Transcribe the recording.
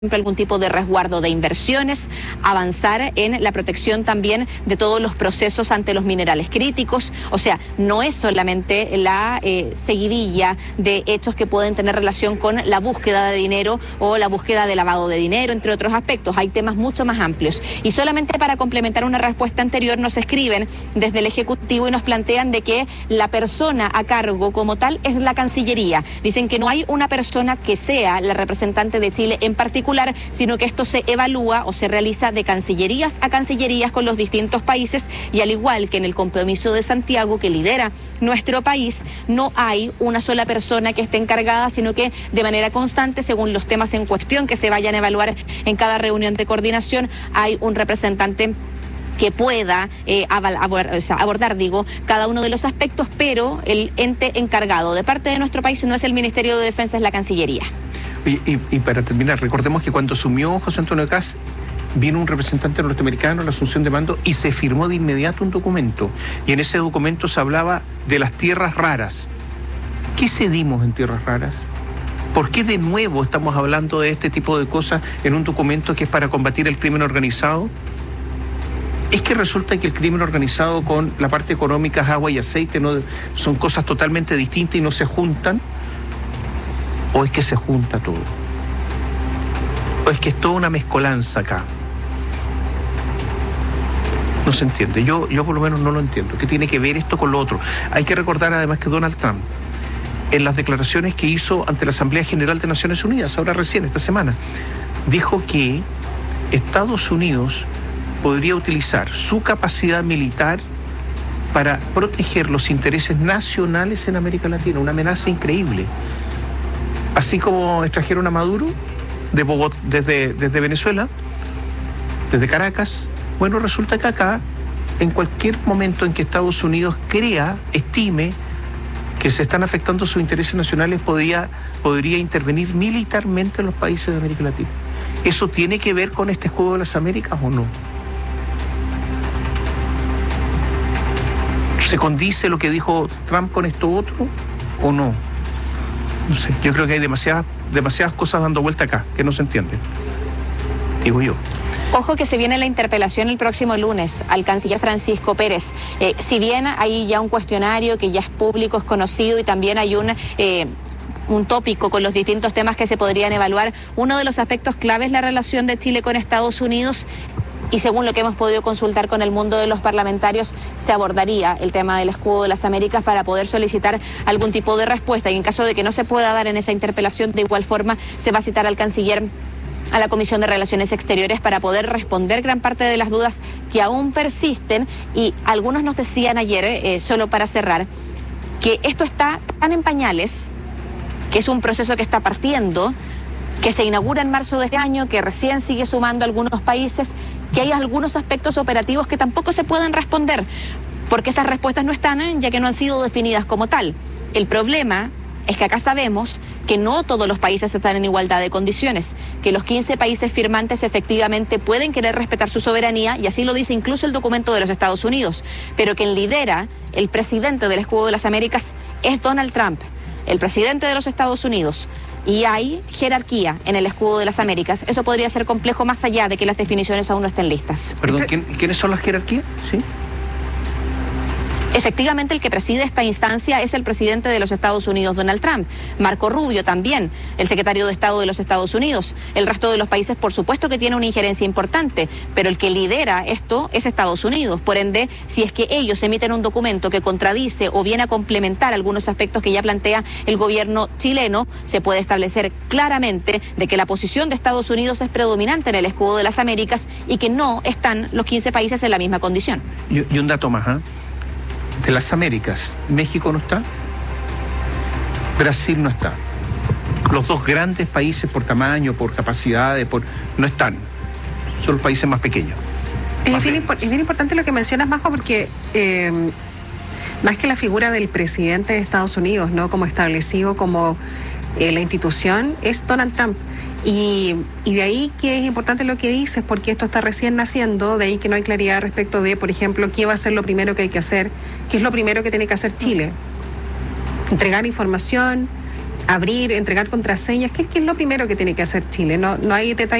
algún tipo de resguardo de inversiones, avanzar en la protección también de todos los procesos ante los minerales críticos. O sea, no es solamente la seguidilla de hechos que pueden tener relación con la búsqueda de dinero o la búsqueda de lavado de dinero, entre otros aspectos. Hay temas mucho más amplios. Y solamente para complementar una respuesta anterior, nos escriben desde el Ejecutivo y nos plantean de que la persona a cargo como tal es la Cancillería. Dicen que no hay una persona que sea la representante de Chile en particular, sino que esto se evalúa o se realiza de cancillerías a cancillerías con los distintos países, y al igual que en el compromiso de Santiago que lidera nuestro país, no hay una sola persona que esté encargada, sino que de manera constante, según los temas en cuestión que se vayan a evaluar en cada reunión de coordinación, hay un representante que pueda abordar, cada uno de los aspectos, pero el ente encargado de parte de nuestro país no es el Ministerio de Defensa, es la Cancillería. Y para terminar, recordemos que cuando asumió José Antonio Kast, vino un representante norteamericano a la asunción de mando y se firmó de inmediato un documento. Y en ese documento se hablaba de las tierras raras. ¿Qué cedimos en tierras raras? ¿Por qué de nuevo estamos hablando de este tipo de cosas en un documento que es para combatir el crimen organizado? Es que resulta que el crimen organizado con la parte económica, agua y aceite, no son cosas totalmente distintas y no se juntan. ¿O es que se junta todo? ¿O es que es toda una mezcolanza acá? No se entiende. Yo por lo menos no lo entiendo. ¿Qué tiene que ver esto con lo otro? Hay que recordar además que Donald Trump, en las declaraciones que hizo ante la Asamblea General de Naciones Unidas, ahora recién, esta semana, dijo que Estados Unidos podría utilizar su capacidad militar para proteger los intereses nacionales en América Latina. Una amenaza increíble. Así como extrajeron a Maduro de Bogotá, desde Venezuela, desde Caracas. Bueno, resulta que acá, en cualquier momento en que Estados Unidos estime que se están afectando sus intereses nacionales, podría intervenir militarmente en los países de América Latina. ¿Eso tiene que ver con este escudo de las Américas o no? ¿Se condice lo que dijo Trump con esto otro o no? No sé, yo creo que hay demasiadas cosas dando vuelta acá, que no se entienden. Digo yo. Ojo que se viene la interpelación el próximo lunes al canciller Francisco Pérez. Si bien hay ya un cuestionario que ya es público, es conocido, y también hay un tópico con los distintos temas que se podrían evaluar, uno de los aspectos clave es la relación de Chile con Estados Unidos. Y según lo que hemos podido consultar con el mundo de los parlamentarios, se abordaría el tema del escudo de las Américas para poder solicitar algún tipo de respuesta. Y en caso de que no se pueda dar en esa interpelación, de igual forma se va a citar al canciller a la Comisión de Relaciones Exteriores para poder responder gran parte de las dudas que aún persisten. Y algunos nos decían ayer, solo para cerrar, que esto está tan en pañales, que es un proceso que está partiendo, que se inaugura en marzo de este año, que recién sigue sumando algunos países, que hay algunos aspectos operativos que tampoco se pueden responder, porque esas respuestas no están, ya que no han sido definidas como tal. El problema es que acá sabemos que no todos los países están en igualdad de condiciones, que los 15 países firmantes efectivamente pueden querer respetar su soberanía, y así lo dice incluso el documento de los Estados Unidos, pero quien lidera, el presidente del escudo de las Américas, es Donald Trump, el presidente de los Estados Unidos. Y hay jerarquía en el escudo de las Américas. Eso podría ser complejo más allá de que las definiciones aún no estén listas. Perdón, ¿quiénes son las jerarquías? ¿Sí? Efectivamente, el que preside esta instancia es el presidente de los Estados Unidos, Donald Trump. Marco Rubio también, el secretario de Estado de los Estados Unidos. El resto de los países, por supuesto que tiene una injerencia importante, pero el que lidera esto es Estados Unidos. Por ende, si es que ellos emiten un documento que contradice o viene a complementar algunos aspectos que ya plantea el gobierno chileno, se puede establecer claramente de que la posición de Estados Unidos es predominante en el escudo de las Américas y que no están los 15 países en la misma condición. Y un dato más, de las Américas, México no está, Brasil no está. Los dos grandes países por tamaño, por capacidades, no están. Son los países más pequeños. Es bien importante lo que mencionas, Majo, porque más que la figura del presidente de Estados Unidos, ¿no?, como establecido como la institución, es Donald Trump. Y de ahí que es importante lo que dices, porque esto está recién naciendo, de ahí que no hay claridad respecto de, por ejemplo, qué va a ser lo primero que hay que hacer, qué es lo primero que tiene que hacer Chile. Entregar información, abrir, entregar contraseñas, que es lo primero que tiene que hacer Chile. No hay detalles